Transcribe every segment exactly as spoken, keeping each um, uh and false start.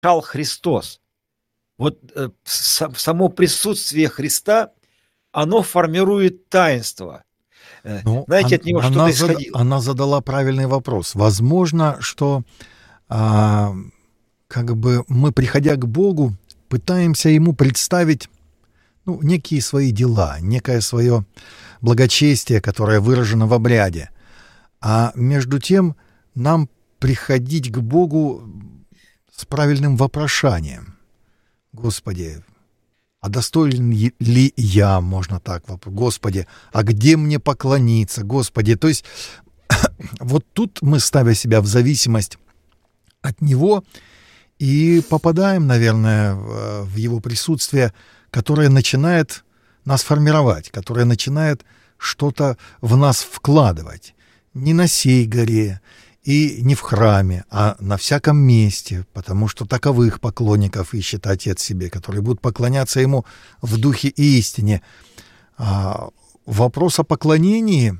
Христос. Вот э, с- само присутствие Христа, оно формирует таинство. Э, Ну, Знаете, он- от него она, что-то зада- исходило. она задала правильный вопрос. Возможно, что а, как бы мы, приходя к Богу, пытаемся Ему представить ну, некие свои дела, некое свое благочестие, которое выражено в обряде. А между тем нам приходить к Богу с правильным вопрошанием. Господи, а достоин ли ли я, можно так, воп- Господи, а где мне поклониться, Господи? То есть вот тут мы, ставя себя в зависимость от Него, и попадаем, наверное, в, в Его присутствие, которое начинает нас формировать, которое начинает что-то в нас вкладывать. Не на сей горе и не в храме, а на всяком месте, потому что таковых поклонников ищет Отец себе, которые будут поклоняться Ему в духе и истине. А вопрос о поклонении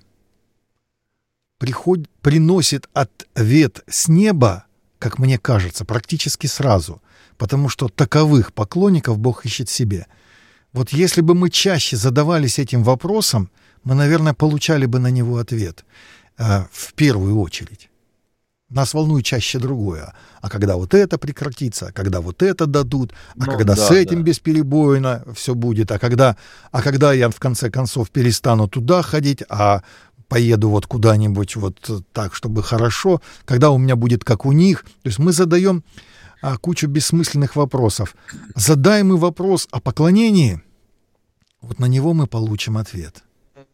приход... приносит ответ с неба, как мне кажется, практически сразу, потому что таковых поклонников Бог ищет себе. Вот если бы мы чаще задавались этим вопросом, мы, наверное, получали бы на него ответ э, в первую очередь. Нас волнует чаще другое. А когда вот это прекратится, а когда вот это дадут, а Ну, когда с да, этим да. бесперебойно все будет, а когда, а когда я в конце концов перестану туда ходить, а поеду вот куда-нибудь вот так, чтобы хорошо, когда у меня будет как у них. То есть мы задаем а, кучу бессмысленных вопросов. Задаем мы вопрос о поклонении, вот на него мы получим ответ.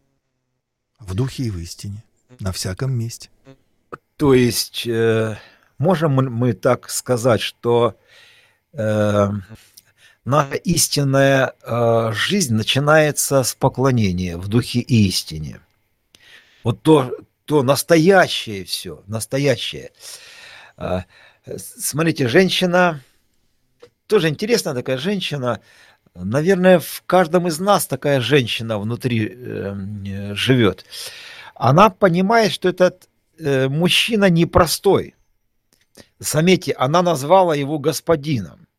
В духе и в истине, на всяком месте. То есть, э, можем мы мы так сказать, что э, наша истинная э, жизнь начинается с поклонения в духе и истине. Вот то, то настоящее все, настоящее. А, с- Смотрите, женщина, тоже интересная такая женщина. Наверное, в каждом из нас такая женщина внутри э, э, живет. Она понимает, что этот э, мужчина непростой. Заметьте, она назвала его господином.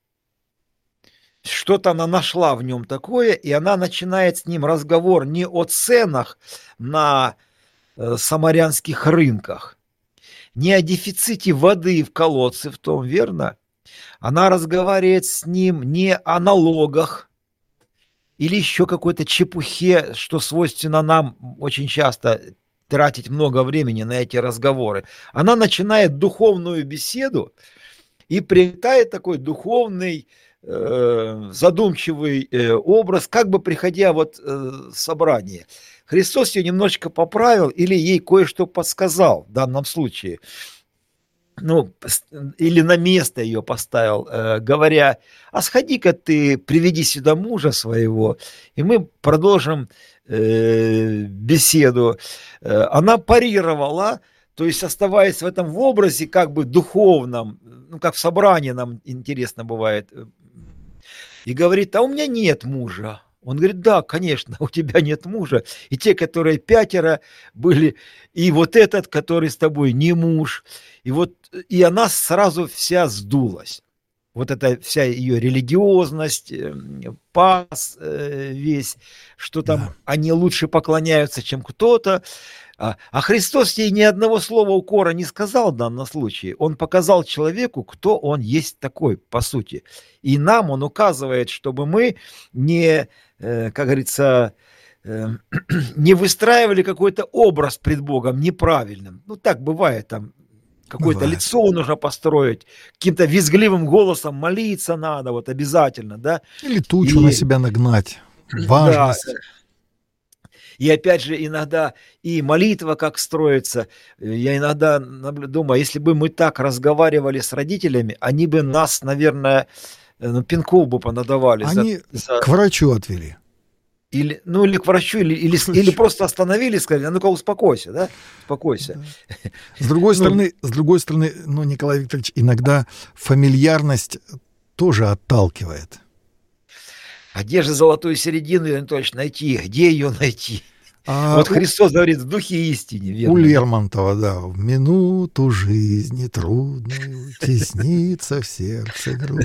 Что-то она нашла в нем такое, и она начинает с ним разговор не о ценах на э, самарянских рынках, не о дефиците воды в колодце в том, верно? Она разговаривает с ним не о налогах или еще какой-то чепухе, что свойственно нам очень часто тратить много времени на эти разговоры. Она начинает духовную беседу и приобретает такой духовный, э, задумчивый э, образ, как бы приходя вот э, в собрание. Христос ее немножечко поправил или ей кое-что подсказал в данном случае. Ну, пос- или на место ее поставил, э, говоря, а сходи-ка ты, приведи сюда мужа своего, и мы продолжим э, беседу. Э, она парировала, то есть оставаясь в этом в образе как бы духовном, ну, как в собрании нам интересно бывает, э, и говорит, а у меня нет мужа. Он говорит, да, конечно, у тебя нет мужа. И те, которые пятеро были, и вот этот, который с тобой не муж. И вот, и она сразу вся сдулась. Вот эта вся ее религиозность, э, пас э, весь, что там Да. они лучше поклоняются, чем кто-то. А, а Христос ей ни одного слова укора не сказал в данном случае. Он показал человеку, кто он есть такой, по сути. И нам он указывает, чтобы мы не, э, как говорится, э, не выстраивали какой-то образ пред Богом неправильным. Ну, так бывает, там какое-то Бывает. лицо нужно построить, каким-то визгливым голосом молиться надо, вот обязательно, да. Или тучу на И себя нагнать. да, Важность. и опять же, иногда и молитва как строится. Э, Я иногда наблю- думаю, если бы мы так разговаривали с родителями, они бы нас, наверное, э, ну, пинков бы понадавали за, Они за- к врачу отвели. или, ну, или к врачу, или, или, К с- или врачу. просто остановили и сказали, а ну-ка успокойся, да, успокойся. Да. С другой Ну, стороны, с другой стороны, ну, Николай Викторович, иногда фамильярность тоже отталкивает. а где же золотую середину, Иван Анатольевич, найти? Где ее найти? А Вот у, Христос говорит, в духе истине, у верно, да? Лермонтова, да, в минуту жизни трудную теснится в сердце грудь.